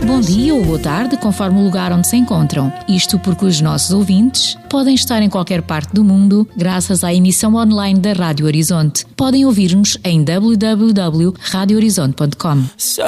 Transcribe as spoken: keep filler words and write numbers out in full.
bom dia ou boa tarde, conforme o lugar onde se encontram. Isto porque os nossos ouvintes podem estar em qualquer parte do mundo graças à emissão online da Rádio Horizonte. Podem ouvir-nos em w w w ponto rádio horizonte ponto com.